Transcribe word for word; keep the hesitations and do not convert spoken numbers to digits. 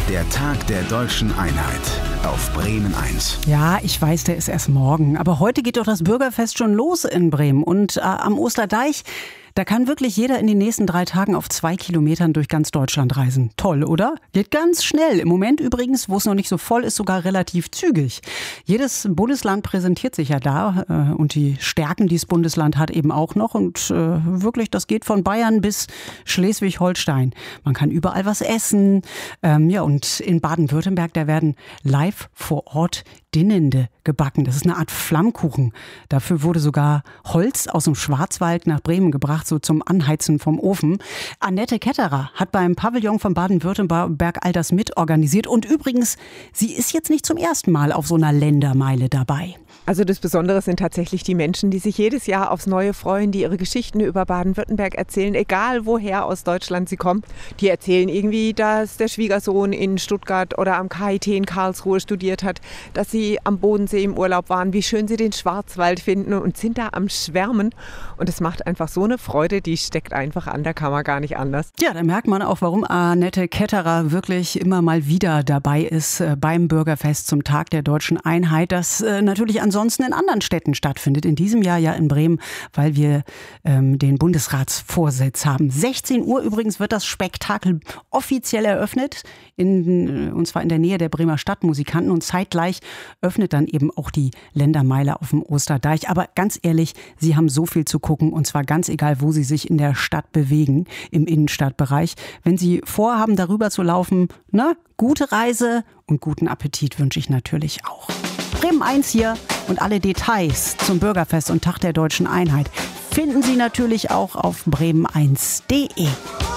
Der Tag der deutschen Einheit auf Bremen eins. Ja, ich weiß, der ist erst morgen. Aber heute geht doch das Bürgerfest schon los in Bremen. Und äh, am Osterdeich, da kann wirklich jeder in den nächsten drei Tagen auf zwei Kilometern durch ganz Deutschland reisen. Toll, oder? Geht ganz schnell. Im Moment übrigens, wo es noch nicht so voll ist, sogar relativ zügig. Jedes Bundesland präsentiert sich ja da äh, und die Stärken, die das Bundesland hat, eben auch noch. Und äh, wirklich, das geht von Bayern bis Schleswig-Holstein. Man kann überall was essen. Ähm, ja, und in Baden-Württemberg, da werden live vor Ort Dinnende gebacken. Das ist eine Art Flammkuchen. Dafür wurde sogar Holz aus dem Schwarzwald nach Bremen gebracht, so zum Anheizen vom Ofen. Annette Ketterer hat beim Pavillon von Baden-Württemberg all das mitorganisiert. Und übrigens, sie ist jetzt nicht zum ersten Mal auf so einer Ländermeile dabei. Also das Besondere sind tatsächlich die Menschen, die sich jedes Jahr aufs Neue freuen, die ihre Geschichten über Baden-Württemberg erzählen, egal woher aus Deutschland sie kommen. Die erzählen irgendwie, dass der Schwiegersohn in Stuttgart oder am K I T in Karlsruhe studiert hat, dass sie am Bodensee im Urlaub waren, wie schön sie den Schwarzwald finden und sind da am Schwärmen. Und es macht einfach so eine Freude, die steckt einfach an, da kann man gar nicht anders. Ja, da merkt man auch, warum Annette Ketterer wirklich immer mal wieder dabei ist äh, beim Bürgerfest zum Tag der deutschen Einheit, das äh, natürlich ansonsten in anderen Städten stattfindet. In diesem Jahr ja in Bremen, weil wir ähm, den Bundesratsvorsitz haben. sechzehn Uhr übrigens wird das Spektakel offiziell eröffnet, in, und zwar in der Nähe der Bremer Stadtmusikanten. Und zeitgleich öffnet dann eben auch die Ländermeile auf dem Osterdeich. Aber ganz ehrlich, Sie haben so viel zu gucken, und zwar ganz egal, wo Sie sich in der Stadt bewegen, im Innenstadtbereich. Wenn Sie vorhaben, darüber zu laufen, na, gute Reise und guten Appetit wünsche ich natürlich auch. Bremen eins hier und alle Details zum Bürgerfest und Tag der deutschen Einheit finden Sie natürlich auch auf bremen eins punkt de.